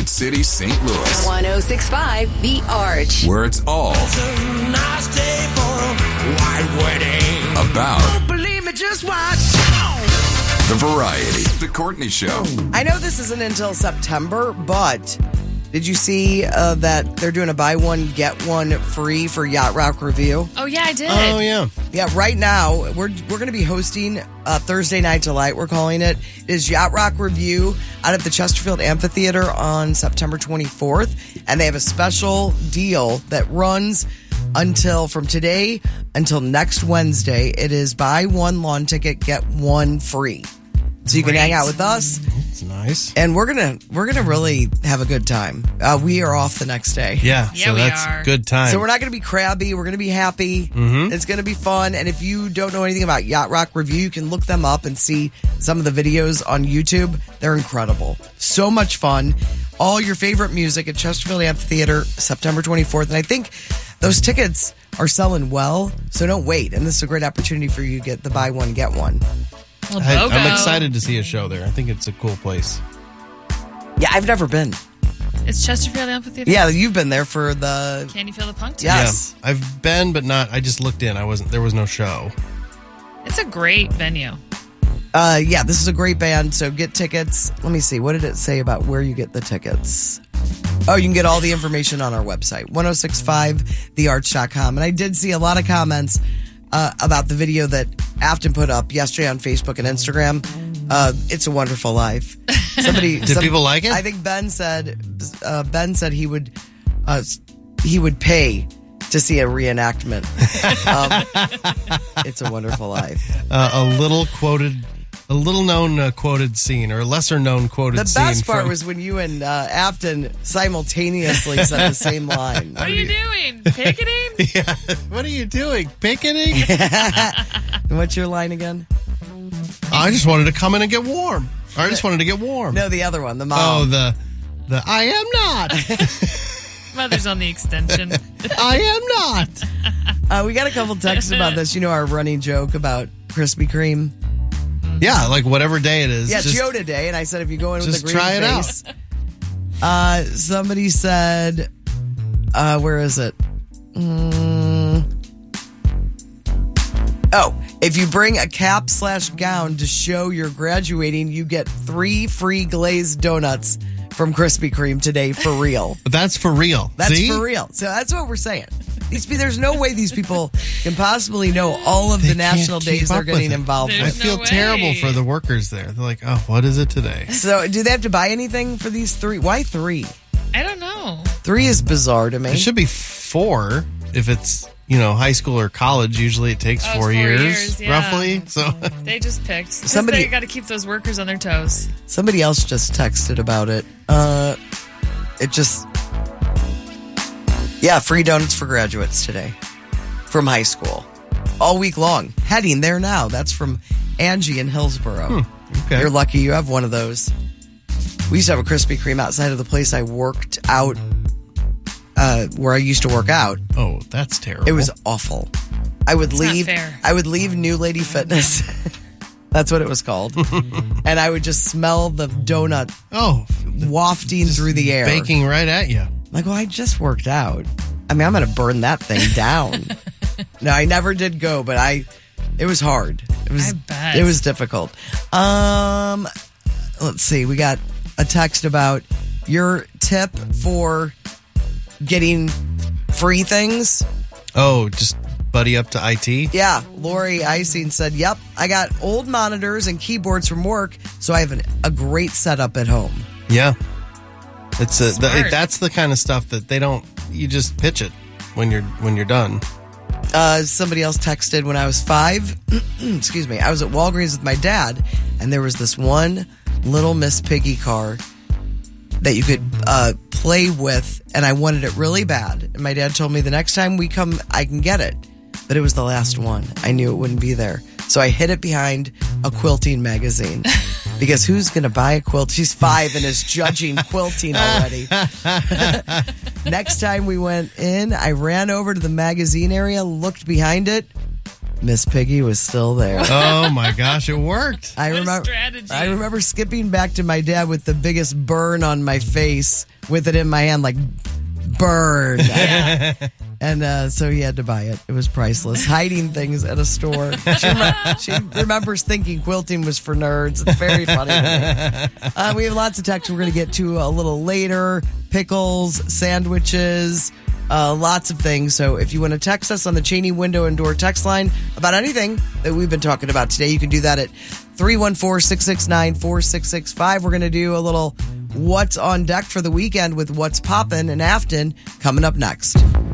Entertainment City, St. Louis. 106.5 The Arch. Where it's all Nice day for a white wedding. about Believe me, just watch. the variety. The Courtney Show. I know this isn't until September, but did you see that they're doing a buy one, get one free for Yacht Rock Review? Oh, yeah, I did. Oh, yeah. Yeah, right now, we're going to be hosting Thursday Night Delight, we're calling it. It is Yacht Rock Review out at the Chesterfield Amphitheater on September 24th. And they have a special deal that runs from today until next Wednesday. It is buy one lawn ticket, get one free. So you can hang out with us. It's nice. And we're gonna really have a good time. We are off the next day. Yeah, Yeah, so we that's are. good time. So we're not going to be crabby. We're going to be happy. Mm-hmm. It's going to be fun. And if you don't know anything about Yacht Rock Review, you can look them up and see some of the videos on YouTube. They're incredible. So much fun. All your favorite music at Chesterfield Amphitheater, September 24th. And I think those tickets are selling well, so don't wait. And this is a great opportunity for you to get the buy one, get one. Well, I'm BOGO. excited to see a show there. I think it's a cool place. Yeah, I've never been. It's Chesterfield Amphitheater. Yeah, you've been there for the... Can you feel the punk? Yeah. Yes. Yeah, I've been, but not. I just looked in. There was no show. It's a great venue. Yeah, this is a great band, so get tickets. Let me see. What did it say about where you get the tickets? Oh, you can get all the information on our website, 1065thearch.com. And I did see a lot of comments about the video that Afton put up yesterday on Facebook and Instagram. It's a Wonderful Life. Did people like it? I think Ben said he would pay to see a reenactment. It's a Wonderful Life. A little known quoted scene, or a lesser known quoted The scene. best part was when you and Afton simultaneously said the same line. What are you doing? Picketing? Yeah. What are you doing? Picketing? And what's your line again? I just wanted to come in and get warm. Or I just wanted to get warm. No, the other one, the Oh, mom. the I am not. Mother's on the extension. I am not. We got a couple texts about this. You know our running joke about Krispy Kreme? Yeah, like whatever day it is. Yeah, just, Yoda Day, and I said if you go in with just a green try it out. face. Somebody said, where is it? Oh, if you bring a cap/gown to show you're graduating, you get 3 free glazed donuts from Krispy Kreme today for real. But that's for real. That's See? for real. So that's what we're saying. There's no way these people can possibly know all of They the national can't keep days they're up with getting it. involved There's I with. no feel way. terrible for the workers there. They're like, oh, what is it today? So do they have to buy anything for these 3? Why 3? I don't know. 3 is bizarre to me. It should be 4 if it's, high school or college. Usually it takes Oh, it's 4 4 years, years, yeah. roughly. So They just picked. 'Cause Somebody- they got to keep those workers on their toes. Somebody else just texted about it. Free donuts for graduates today from high school. All week long. Heading there now. That's from Angie in Hillsboro. okay. You're lucky you have one of those. We used to have a Krispy Kreme outside of the place I worked out, where I used to work out. Oh, that's terrible. It was awful. I would not leave. fair. I would leave New Lady Fitness. That's what it was called. And I would just smell the donut wafting through the air. baking right at you. Like, well, I just worked out. I mean, I'm going to burn that thing down. No, I never did go, but it was hard. I bet. It was difficult. Let's see. We got a text about your tip for getting free things. Oh, just buddy up to IT? Yeah, Lori Icing said, yep, I got old monitors and keyboards from work, so I have a great setup at home. Yeah. It's Smart. that's the kind of stuff that they don't, you just pitch it when you're done. Somebody else texted when I was 5, excuse me, I was at Walgreens with my dad, and there was this one little Miss Piggy car that you could play with, and I wanted it really bad. And my dad told me the next time we come, I can get it. But it was the last one. I knew it wouldn't be there. So I hid it behind a quilting magazine. Because who's going to buy a quilt? She's 5 and is judging quilting already. Next time we went in, I ran over to the magazine area, looked behind it. Miss Piggy was still there. Oh my gosh, it worked. I What a strategy. I remember skipping back to my dad with the biggest burn on my face with it in my hand, like burn. And so he had to buy it. It was priceless. Hiding things at a store. She remembers thinking quilting was for nerds. It's very funny to me. We have lots of texts we're going to get to a little later. Pickles, sandwiches, lots of things. So if you want to text us on the Cheney Window and Door text line about anything that we've been talking about today, you can do that at 314-669-4665. We're going to do a little What's on Deck for the weekend with What's Poppin' in Afton coming up next.